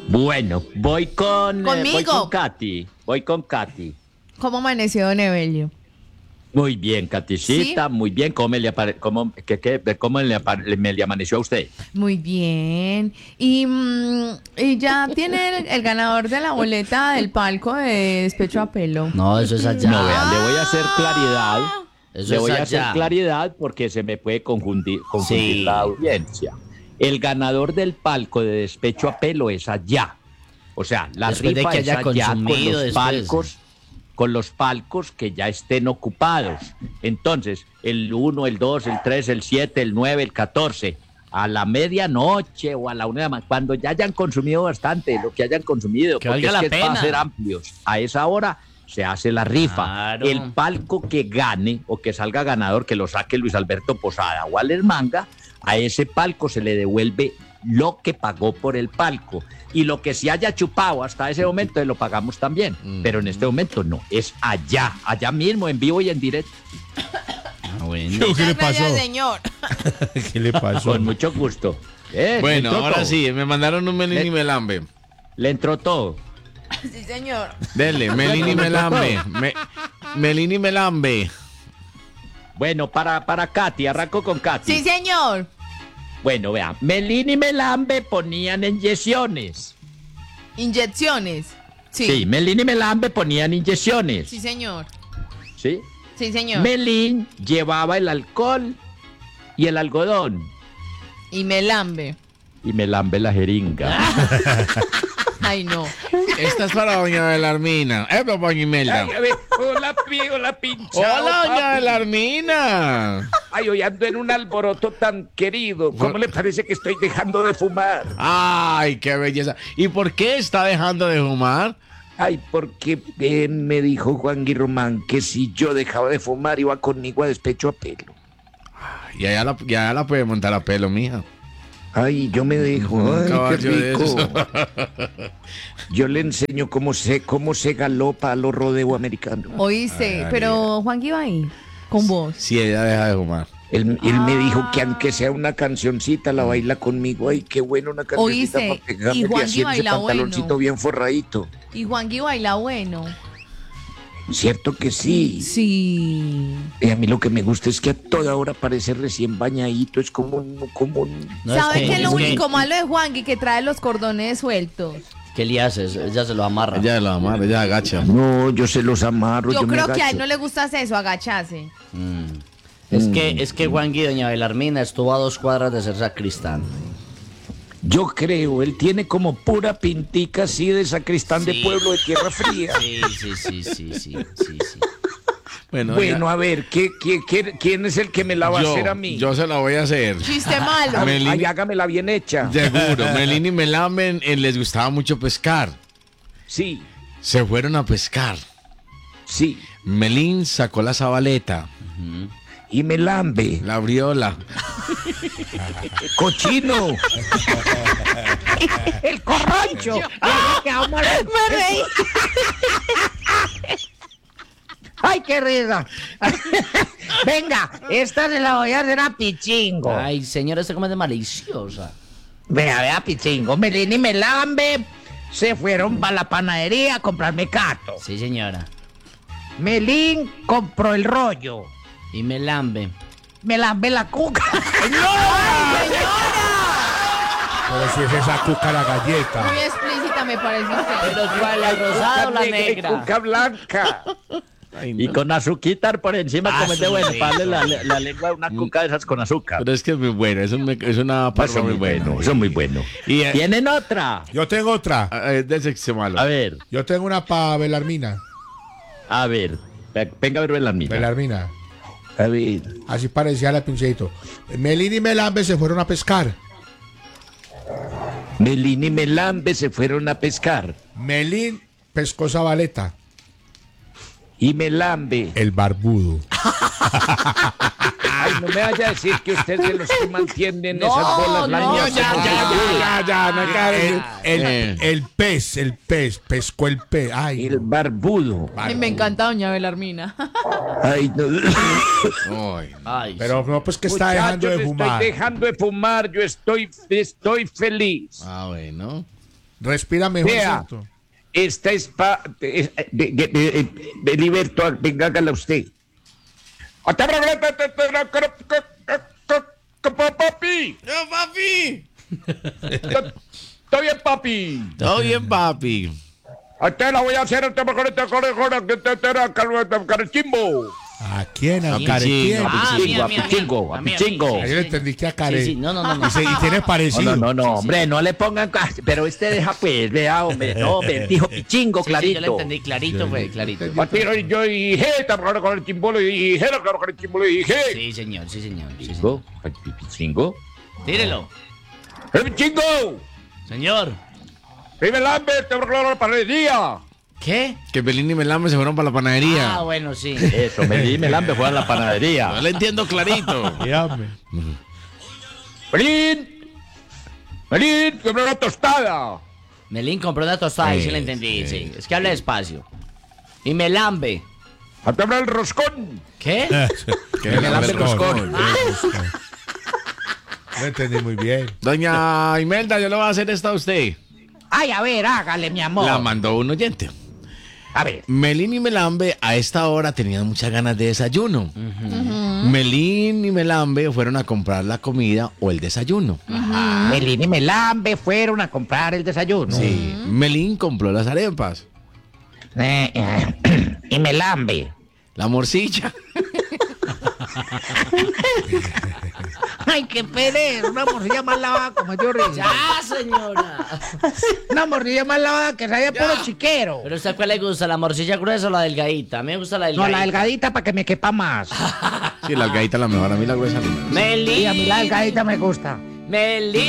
Bueno, voy con ¿Conmigo? Katy. Voy con Katy. ¿Cómo amaneció don Evelio? Muy bien, Katycita, ¿Sí? muy bien. ¿Cómo me le amaneció a usted? Muy bien. Y ya tiene el ganador de la boleta del palco de Despecho a Pelo. No, eso es allá. No, vean, le voy a hacer claridad. Eso Le es voy a allá. hacer claridad porque se me puede confundir Sí. la audiencia. El ganador del palco de Despecho a Pelo es allá. O sea, la Después de rifa que es haya allá con consumido los después. palcos. Con los palcos que ya estén ocupados. Entonces, el 1, el 2, el 3, el 7, el 9, el 14, a la medianoche o a la 1 de la mañana, cuando ya hayan consumido bastante, lo que hayan consumido, Que porque valga la es que va a pena. ser amplios. A esa hora se hace la rifa. Claro. El palco que gane o que salga ganador, que lo saque Luis Alberto Posada o Alex Manga, a ese palco se le devuelve lo que pagó por el palco. Y lo que se haya chupado hasta ese momento lo pagamos también. Pero en este momento no, es allá mismo, en vivo y en directo. Ah, bueno. ¿Qué le pasó? Gracias, señor. ¿Qué le pasó? Con mucho gusto. Bueno, le entró ahora todo. sí, me mandaron un Melín y Melambe. Le entró todo. Sí, señor. Dele, Melín y Melambe. Melín y Melambe. Bueno, para Katy, arranco con Katy. Sí, señor. Bueno, vea, Melín y Melambe ponían inyecciones. Inyecciones. Sí, Sí. Melín y Melambe ponían inyecciones. Sí, señor. ¿Sí? Sí, señor. Melín llevaba el alcohol y el algodón. Y Melambe. Y Melambe la jeringa. Ay, no. Esta es para doña Belarmina. Doña Imelda. Ay, a ver, hola, pinchado. Hola, doña papi. Belarmina. Ay, hoy ando en un alboroto tan querido. ¿Cómo le parece que estoy dejando de fumar? Ay, qué belleza. ¿Y por qué está dejando de fumar? Ay, porque me dijo Juan Guirromán que si yo dejaba de fumar iba conmigo a Despecho a Pelo. Ya la puede montar a pelo, mija. Ay, yo me dejo. Un Ay, qué caballo de rico. esos. Yo le enseño cómo se galopa a los rodeos americanos. Oíste, pero Juan iba ahí con vos. Si ella deja de fumar. Él me dijo que aunque sea una cancioncita, la baila conmigo. Ay, qué bueno una cancioncita Oíste, para pegarme y de Juan así en ese baila pantaloncito bueno. bien forradito. Y Juan baila bueno. Cierto que sí. Sí. A mí lo que me gusta es que a toda hora parece recién bañadito. Es como No, ¿Sabe qué es lo que- único malo de Juan que trae los cordones sueltos? ¿Qué le haces? Ella se lo amarra. Ella lo amarra, ella agacha. No, yo se los amarro. Yo me creo que a él agacho. no le gusta hacer eso, agacharse. Es que Juan Guido, doña Belarmina, estuvo a 2 cuadras de ser sacristán. Yo creo, él tiene como pura pintica así de sacristán de Sí. pueblo de tierra fría. Sí. Bueno, Bueno, a ver, ¿quién es el que me la va a hacer a mí? Yo se la voy a hacer. Chiste malo. Melín- Ay, hágamela bien hecha. Seguro, Melín y Melambe les gustaba mucho pescar. Sí, Se fueron a pescar. sí. Melín sacó la zabaleta, Y me lambe. la briola. ¡Cochino! ¡El corroncho! Me reí. ¡Ay, qué risa! Venga, esta se la voy a hacer a Pichingo. Ay, señora, se come de maliciosa. Vea, Pichingo. Melín y Melambe se fueron para la panadería a comprar mecato. Sí, señora. Melín compró el rollo. Y Melambe. Melambe la cuca. Pero si es esa cuca la galleta. Muy explícita me parece usted. Pero ¿cuál, la rosada o la y negra? cuca blanca. Y con azuquitar por encima, como es de bueno, darle la lengua de una cuca de esas con azúcar. Pero es que es muy bueno, es una parra Eso muy muy buena. bueno, eso muy bueno. Y, ¿Tienen otra? Yo tengo otra. de sexo malo. A ver, Yo tengo una para Belarmina. venga a ver Belarmina. Belarmina. A ver. Así parecía la pinchito. Melín y Melambe se fueron a pescar. Melín y Melambe se fueron a pescar. Melín pescó zabaleta. Y Melambe. El barbudo. Ay, no me vaya a decir que usted es de los que mantienen esas bolas no, lañosas. Ya, no Eh. el pez, pescó el pez. Ay, El barbudo. Ay, me encanta doña Belarmina. Ay, no. Ay, Ay, pero no, pues que está dejando de Muchachos, fumar. estoy dejando de fumar. Yo estoy feliz. bueno. Respira mejor, Vea. ¿cierto? Esta es Beliberto, venga, hágala usted. Papi, papi! está bien, papi. Todo bien, papi. Te la voy a hacer Carecimbo. ¿A quién? ¿A A Carequién? Pichingo, a Pichingo, a Pichingo. Ahí le entendí que a Care. Sí, sí, no. Y tienes parecido. No, hombre, no le pongan. Pero este deja, pues, vea, hombre. No, me dijo Pichingo, Sí, yo le clarito. entendí clarito, fue clarito. Yo dije, con el chimbolo y dije, con el chimbolo y dije. Sí, señor, sí, señor. Pichingo, Pichingo. Tírelo. ¡Pichingo! Señor. ¡Vive Lambert! ¡Te voy a la panadería! ¿Qué? Que Belín y Melambe se fueron para la panadería. Ah, bueno, sí. Eso, Melambe fue a la panadería. Yo le entiendo clarito. Dígame. ¡Pelín! ¡Compré una tostada! Melín compró una tostada y sí le entendí, sí. Es que habla despacio. Y Melambe. ¡A tomar el roscón! ¿Qué? Que Melambe roscón. Lo entendí muy bien. Doña Imelda, yo le voy a hacer esta a usted. Ay, a ver, hágale, mi amor. La mandó un oyente. A ver. Melín y Melambe a esta hora tenían muchas ganas de desayuno. Melín y Melambe fueron a comprar la comida o el desayuno. Melín y Melambe fueron a comprar el desayuno. Sí. Melín compró las arepas, Y Melambe. la morcilla. Ay, qué pereza. Una morcilla más lavada como yo risa. ¡Ya, señora! Una morcilla más lavada que sabía puro chiquero. ¿Pero usted cuál le gusta? ¿La morcilla gruesa o la delgadita? A mí me gusta la No, delgadita. la delgadita para que me quepa más. Sí, la algadita la mejor, a mí la gruesa no. Y a mí la delgadita me gusta. Melín.